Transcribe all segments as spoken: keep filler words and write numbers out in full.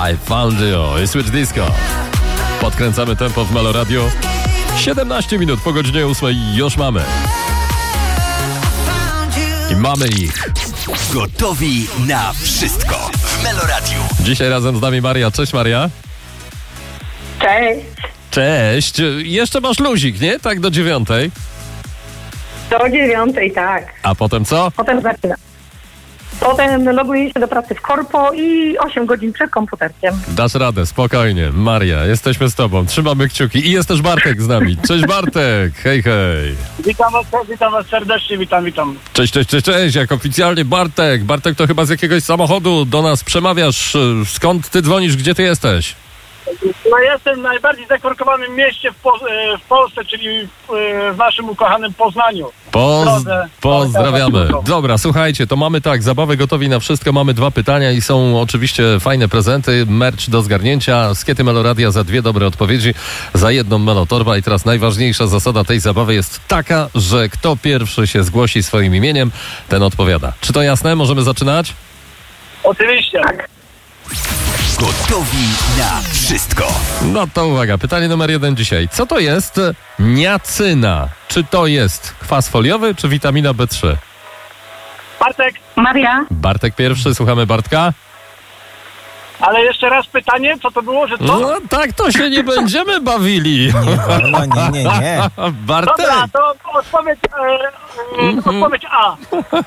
I found you. I Switch Disco. Podkręcamy tempo w Melo Radio. siedemnaście minut po godzinie ósmej już mamy. I mamy ich. Gotowi na wszystko w Melo Radio. Dzisiaj razem z nami Maria. Cześć Maria. Cześć. Cześć. Jeszcze masz luzik, nie? Tak do dziewiątej. Do dziewiątej, tak. A potem co? Potem zaczynam. Potem loguję się do pracy w korpo i osiem godzin przed komputerkiem. Dasz radę, spokojnie. Maria, jesteśmy z tobą. Trzymamy kciuki. I jest też Bartek z nami. Cześć Bartek. Hej, hej. Witam was, witam was serdecznie, witam, witam. Cześć, cześć, cześć, cześć. Jak oficjalnie Bartek. Bartek, to chyba z jakiegoś samochodu do nas przemawiasz. Skąd ty dzwonisz? Gdzie ty jesteś? No jestem w najbardziej zakorkowanym mieście w, po, w Polsce, czyli w, w naszym ukochanym Poznaniu. Poz- Drodze. pozdrawiamy. Dobra, słuchajcie, to mamy tak, zabawę gotowi na wszystko, mamy dwa pytania i są oczywiście fajne prezenty, merch do zgarnięcia, skiety Meloradia za dwie dobre odpowiedzi, za jedną Melotorba i teraz najważniejsza zasada tej zabawy jest taka, że kto pierwszy się zgłosi swoim imieniem, ten odpowiada. Czy to jasne? Możemy zaczynać? Oczywiście. Tak. Gotowi na wszystko. No to uwaga, pytanie numer jeden dzisiaj. Co to jest niacyna? Czy to jest kwas foliowy, czy witamina B trzy? Bartek, Maria. Bartek pierwszy, słuchamy Bartka. ale jeszcze raz pytanie, co to było, że co? No tak to się nie będziemy bawili. Nie wolno, nie, nie, nie. Bartek! Dobra, to odpowiedź, e, e, odpowiedź A.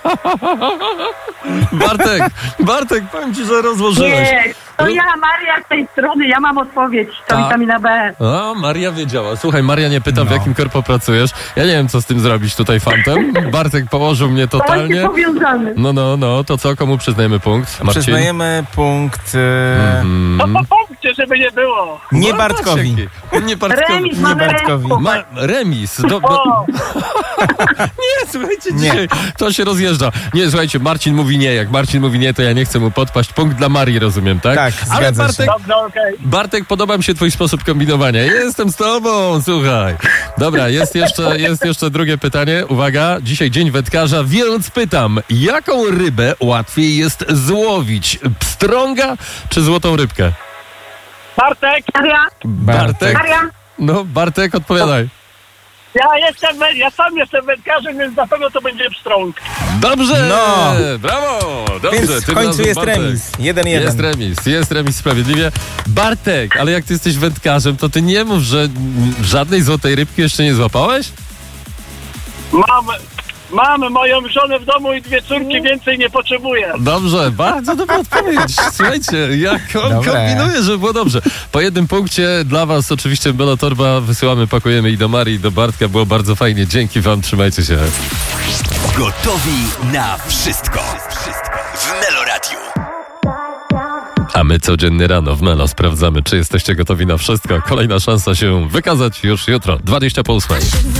Bartek, Bartek, powiem ci, że rozłożyłeś. Nie, to ja, Maria z tej strony, ja mam odpowiedź. To Tak. witamina B. A, Maria wiedziała. Słuchaj, Maria nie pyta, w No. jakim korpo pracujesz. Ja nie wiem, co z tym zrobić tutaj fantem. Bartek położył mnie Właśnie totalnie. powiązany. No, no, no, to co? Komu przyznajemy punkt? Marcin? Przyznajemy punkt e, Mm. To po punkcie, żeby nie było. nie No, Bartkowi. patrz, Nie Bartkowi. Remis, mamy remis. Bartkowi. Ma, remis. Do, do, O, nie, słuchajcie, Nie. dzisiaj to się rozjeżdża. Nie, słuchajcie, Marcin mówi nie. Jak Marcin mówi nie, to ja nie chcę mu podpaść. Punkt dla Marii, rozumiem, tak? Tak, Ale zgadza się. Bartek, dobrze, okej. Bartek, podoba mi się twój sposób kombinowania. Jestem z tobą, słuchaj. Dobra, jest jeszcze, jest jeszcze drugie pytanie. Uwaga, dzisiaj dzień wędkarza, więc pytam, jaką rybę łatwiej jest złowić? Pstrąga czy złotą rybkę? Bartek, Maria. Bartek? Maria. No, Bartek, odpowiadaj. ja jestem, wę- ja sam jestem wędkarzem, więc na pewno to będzie pstrąg. Dobrze! No. Brawo! Dobrze, Więc w tym końcu razem jest Bartek. remis. Jeden, jeden. Jest remis, jest remis sprawiedliwie. Bartek, ale jak ty jesteś wędkarzem, to ty nie mów, że mm, żadnej złotej rybki jeszcze nie złapałeś? Mam, mam moją żonę w domu i dwie córki, więcej nie potrzebuję. Dobrze, bardzo dobra odpowiedź. Słuchajcie, jak on Dobre. kombinuje, żeby było dobrze. Po jednym punkcie dla was oczywiście Melotorba wysyłamy, pakujemy i do Marii, i do Bartka. Było bardzo fajnie. Dzięki wam, trzymajcie się. Gotowi na wszystko. Wszystko w Melo Radio. A my codziennie rano w Melo sprawdzamy, czy jesteście gotowi na wszystko. Kolejna szansa się wykazać już jutro, dwadzieścia po ósmej.